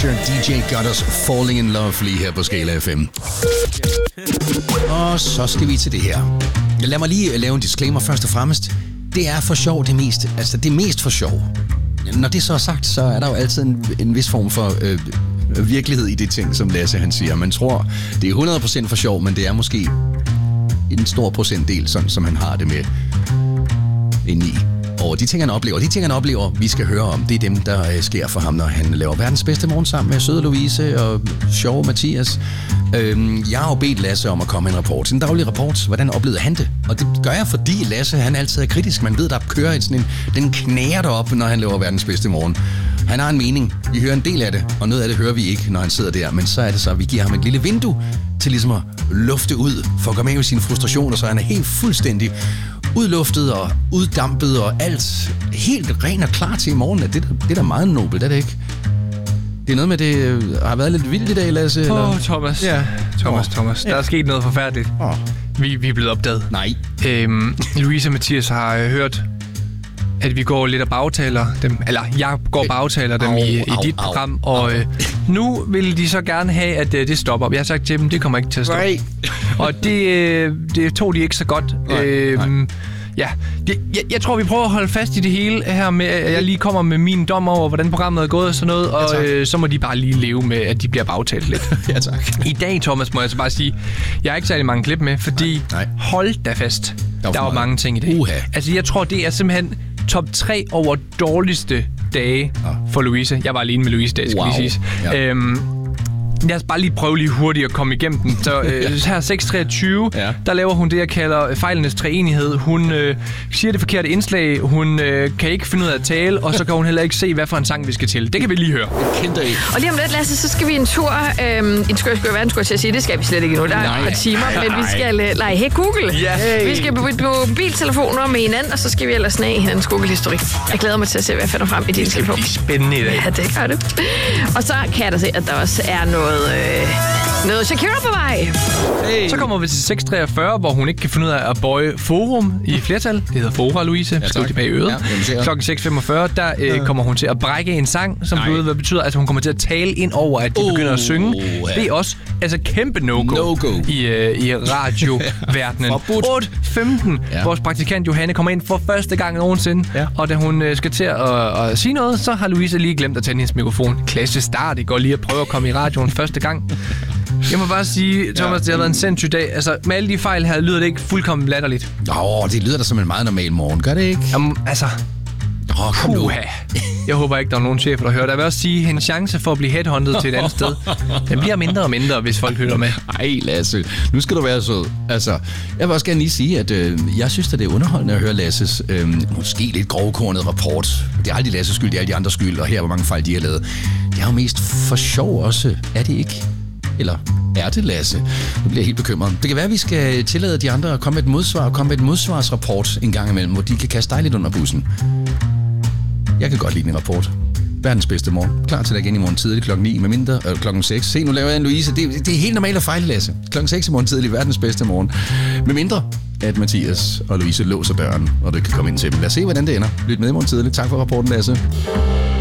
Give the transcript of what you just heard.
Fisher, DJ Gutters, Falling in Love lige her på Skala FM. Og så skal vi til det her. Lad mig lige lave en disclaimer først og fremmest. Det er for sjov det mest. Altså det er mest for sjov. Når det så er sagt, så er der jo altid en vis form for virkelighed i de ting, som Lasse han siger. Man tror, det er 100% for sjov, men det er måske en stor procentdel, sådan som han har det med indeni. Og de ting, han oplever, vi skal høre om, det er dem, der sker for ham, når han laver verdens bedste morgen sammen med søde Louise og sjove Mathias. Jeg har jo bedt Lasse om at komme med en rapport. En daglig rapport. Hvordan oplevede han det? Og det gør jeg, fordi Lasse, han altid er kritisk. Man ved, der kører den knæger derop, når han laver verdens bedste morgen. Han har en mening. Vi hører en del af det, og noget af det hører vi ikke, når han sidder der. Men så er det så, at vi giver ham et lille vindue til ligesom at lufte ud, for at komme med sine frustrationer, så han er helt fuldstændig udluftet og uddampet og alt helt ren og klar til i morgen. Det er da meget nobelt, er det ikke? Det er noget med, det har været lidt vildt i dag, Lasse? Thomas. Ja, Thomas. Der er sket noget forfærdeligt. Vi er blevet opdaget. Nej. Louise og Mathias har hørt, at vi går lidt og bagtaler dem. Eller jeg går og bagtaler dem i dit program. Og nu vil de så gerne have, at det stopper. Jeg har sagt til dem, det kommer ikke til at stoppe. Nej. Og det tog de ikke så godt. Nej. Ja, jeg tror, vi prøver at holde fast i det hele her med, at jeg lige kommer med min dom over, hvordan programmet er gået og sådan noget, og så må de bare lige leve med, at de bliver bagtalt lidt. Ja, tak. I dag, Thomas, må jeg så bare sige, jeg har ikke særlig mange klip med, fordi hold da fast, der var mange ting i dag. Altså, jeg tror, det er simpelthen top 3 over dårligste dage for Louise. Jeg var alene med Louise i dag, skal vi sige. Ja. Lad os bare lige prøve hurtigt at komme igennem den. Så her 6.23, der laver hun det, jeg kalder fejlenes treenighed. Hun siger det forkerte indslag, hun kan ikke finde ud af at tale, og så kan hun heller ikke se, hvad for en sang vi skal til. Det kan vi lige høre. Og lige om lidt, Lasse, så skal vi en tur. En skør verden, skulle jeg til at sige. Det skal vi slet ikke endnu. Der er et timer, men vi skal lege Hey Google. Hey. Vi skal på mobiltelefoner med hinanden, og så skal vi ellers snage hinandens Google-historik. Jeg glæder mig til at se, hvad jeg finder frem i din telefon. Det er spændende i dag. Ja, det gør det. Og så kan jeg da se, at der også er noget Shakira på vej. Hey. Så kommer vi til 6.43, hvor hun ikke kan finde ud af at bøje forum i flertal. Det hedder Fora, Louise. Skriv tilbage i øret. Ja, klokken 6.45, der kommer hun til at brække en sang, som hvad betyder, at hun kommer til at tale ind over, at de begynder at synge. Det er også kæmpe no-go i radioverdenen. 8.15. Vores praktikant Johanne kommer ind for første gang nogensinde, og da hun skal til at sige noget, så har Louise lige glemt at tænde hendes mikrofon. Klasse start. Det går lige at prøve at komme i radioen første gang. Jeg må bare sige, Thomas, det har været en sindssyg dag. Altså, med alle de fejl her, lyder det ikke fuldkommen latterligt. Det lyder da som en meget normal morgen. Gør det ikke? Jamen, altså... kom nu. Jeg håber ikke, der er nogen chefer, der hører det. Jeg vil også sige, at hendes chance for at blive headhunted til et andet sted, den bliver mindre og mindre, hvis folk hører med. Ej, Lasse. Nu skal du være sød. Altså, jeg vil også gerne lige sige, at jeg synes, at det er underholdende at høre Lasses måske lidt grovkornet rapport. Det er aldrig Lasses skyld, det er alle de andres skyld, og her hvor mange fejl de har lavet. Det er jo mest for sjov også. Er det ikke? Eller er det, Lasse? Nu bliver jeg helt bekymret. Det kan være, at vi skal tillade de andre at komme med et modsvar, og komme med et modsvarsrapport en gang imellem, hvor de kan kaste dig lidt under bussen. Jeg kan godt lide min rapport. Verdens bedste morgen. Klar til dig igen i morgen tidlig klokken 9, med mindre klokken 6. Se, nu laver jeg en Louise. Det er helt normalt at fejle, Lasse. Klokken 6 i morgen tidlig, verdens bedste morgen. Med mindre, at Mathias og Louise låser døren, og du kan komme ind til dem. Lad os se, hvordan det ender. Lyt med i morgen tidlig. Tak for rapporten, Lasse.